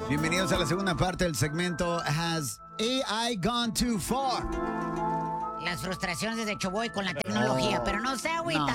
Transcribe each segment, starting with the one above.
Bienvenidos a la segunda parte del segmento Has AI Gone Too Far? Las frustraciones de Choboy con la tecnología, pero no se agüita.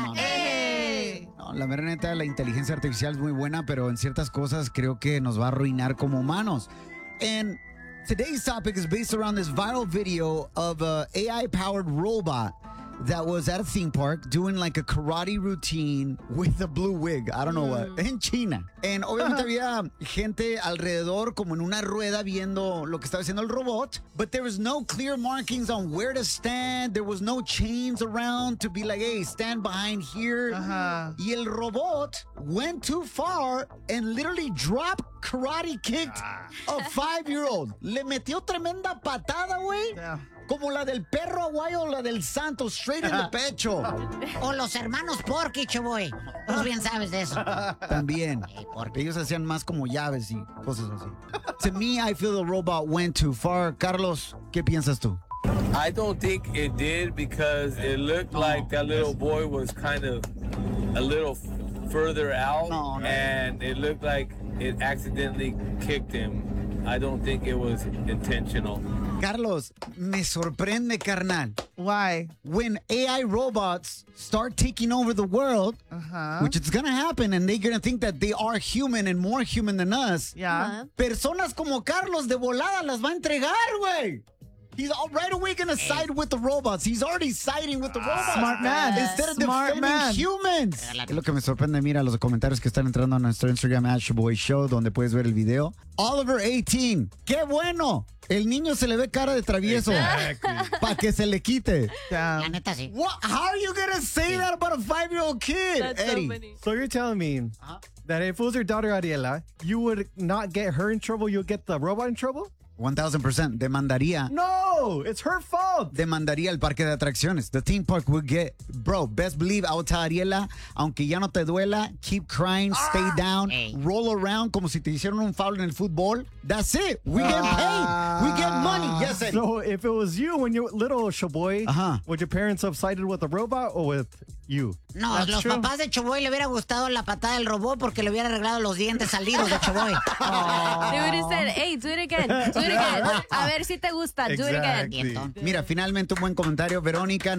No, la verdad neta, la inteligencia artificial es muy buena, pero en ciertas cosas creo que nos va a arruinar como humanos. And today's topic is based around this viral video of a AI-powered robot that was at a theme park doing like a karate routine with a blue wig. I don't know what. En China. And obviamente había gente alrededor como en una rueda viendo lo que estaba haciendo el robot. But there was no clear markings on where to stand. There was no chains around to be like, hey, stand behind here. Y el robot went too far and literally dropped karate kicked a 5-year-old. Le metió tremenda patada, güey. Yeah. Como la del perro aguayo o la del santo, straight in the pecho. O los hermanos Porky, Choboy. Tú bien sabes de eso. También. Porque ellos hacían más como llaves y cosas así. To me, I feel the robot went too far. Carlos, ¿qué piensas tú? I don't think it did because it looked like that little boy was kind of a little further out. And it looked like it accidentally kicked him. I don't think it was intentional. Carlos, me sorprende, carnal. Why? When AI robots start taking over the world, which it's gonna happen, and they're gonna think that they are human and more human than us. Yeah. Personas como Carlos de volada las va a entregar, güey. He's right away going to side with the robots. He's already siding with the robots. Smart man. Instead of defending humans. Es lo que me sorprende, mira, los comentarios que están entrando a nuestro Instagram, @Shoboy Show, donde puedes ver el video. Oliver 18. ¡Qué bueno! El niño se le ve cara de travieso. Para que se le quite. La neta, sí. What? How are you going to say that about a 5-year-old kid, That's Eddie? so funny. So you're telling me that if it was your daughter Ariela, you would not get her in trouble, you'll get the robot in trouble? 1000%. Demandaría. No, it's her fault. Demandaría el parque de atracciones. The theme park would get, bro, best believe, I would tell Ariela, aunque ya no te duela, keep crying, stay down, roll around como si te hicieron un foul en el fútbol. That's it. We get paid. We get money. Yes, Eddie. So if it was you when you were little, Shoboy, would your parents have sided with the robot or with you? No, That's los true. papás de Choboy le hubiera gustado la patada del robot porque le hubiera arreglado los dientes salidos de Choboy. They would have said, hey, do it again. Do it again. A ver si te gusta. Do it again. Exactly. Mira, finalmente un buen comentario. Verónica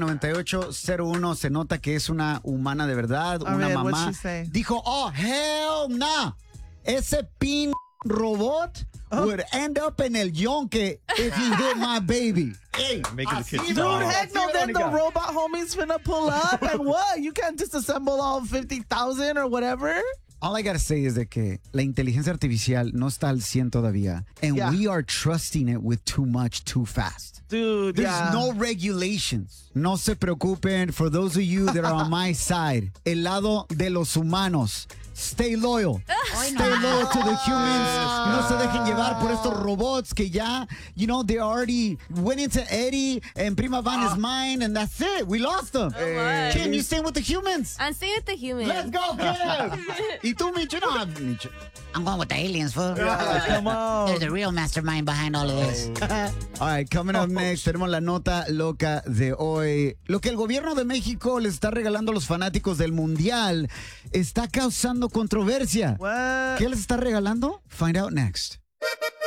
9801 se nota que es una humana de verdad, una Alright, what'd mamá. she say? Dijo, oh, hell nah. Ese pin robot would end up en el yonke if he hit my baby. Hey, Making the kids así, Dude, bro. heck Así, then the Verónica. robot homie's finna pull up and what? You can't disassemble all 50,000 or whatever? All I gotta say is de que la inteligencia artificial no está al 100 todavía. And we are trusting it with too much too fast. Dude, There's no regulations. No se preocupen. For those of you that are on my side, el lado de los humanos. Stay loyal. Stay loyal to the humans. No se dejen llevar por estos robots que ya, you know, they already went into Eddie and Prima Van is mine, and that's it. We lost them. my. Kim, you staying with the humans? I'm staying with the human. Let's go, Kim. ¿Y tú, Micho? No, Micho. I'm going with the aliens, fool. Come on. They're the real mastermind behind all of this. All right, coming up next, tenemos la nota loca de hoy. Lo que el gobierno de México les está regalando a los fanáticos del Mundial está causando controversia. What? ¿Qué les está regalando? Find out next.